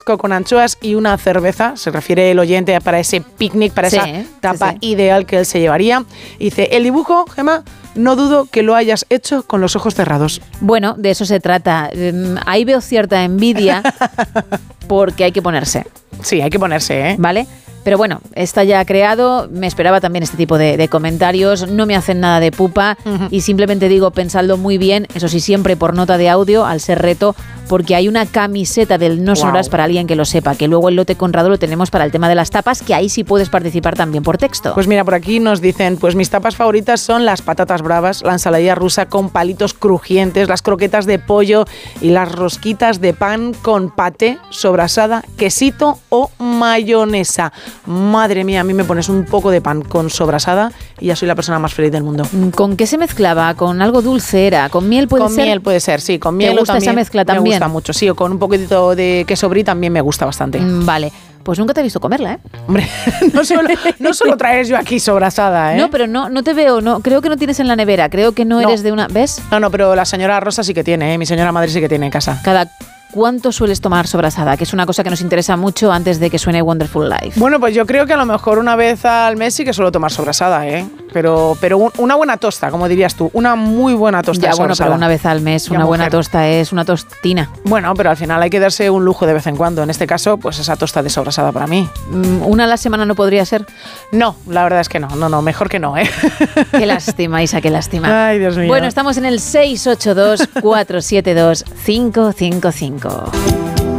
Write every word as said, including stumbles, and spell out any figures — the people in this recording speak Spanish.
con anchoas y una cerveza, se refiere el oyente para ese picnic, para sí, esa tapa sí, sí. ideal que él se llevaría. Dice, el dibujo, Gemma, no dudo que lo hayas hecho con los ojos cerrados. Bueno, de eso se trata. Ahí veo cierta envidia porque hay que ponerse. Sí, hay que ponerse, ¿eh? ¿Vale? Pero bueno, está ya creado, me esperaba también este tipo de, de comentarios, no me hacen nada de pupa uh-huh. y simplemente digo, pensadlo muy bien, eso sí, siempre por nota de audio, al ser reto, porque hay una camiseta del No Sonoras wow. para alguien que lo sepa, que luego el lote Conrado lo tenemos para el tema de las tapas, que ahí sí puedes participar también por texto. Pues mira, por aquí nos dicen, pues mis tapas favoritas son las patatas bravas, la ensaladilla rusa con palitos crujientes, las croquetas de pollo y las rosquitas de pan con paté, sobrasada, quesito o mayonesa. Madre mía, a mí me pones un poco de pan con sobrasada y ya soy la persona más feliz del mundo. ¿Con qué se mezclaba? ¿Con algo dulce era? ¿Con miel puede con ser? Con miel puede ser, sí. Con miel ¿Te gusta esa mezcla también? Me gusta mucho, sí. O con un poquitito de queso brie también me gusta bastante. Mm, vale. Pues nunca te he visto comerla, ¿eh? Hombre, no solo, no solo traes yo aquí sobrasada, ¿eh? No, pero no, no te veo, no, creo que no tienes en la nevera, creo que no, no eres de una... ¿Ves? No, no, pero la señora Rosa sí que tiene, ¿eh? Mi señora madre sí que tiene en casa. Cada... ¿Cuánto sueles tomar sobrasada? Que es una cosa que nos interesa mucho antes de que suene Wonderful Life. Bueno, pues yo creo que a lo mejor una vez al mes sí que suelo tomar sobrasada, ¿eh? Pero, pero un, una buena tosta, como dirías tú. Una muy buena tosta ya, de bueno, pero una vez al mes, ya, una mujer. buena tosta es una tostina. Bueno, pero al final hay que darse un lujo de vez en cuando. En este caso, pues esa tosta de sobrasada para mí. ¿Una a la semana no podría ser? No, la verdad es que no. No, no, mejor que no, ¿eh? Qué lástima, Isa, qué lástima. Ay, Dios mío. Bueno, estamos en el seis ocho dos, cuatro siete dos, cinco cinco cinco.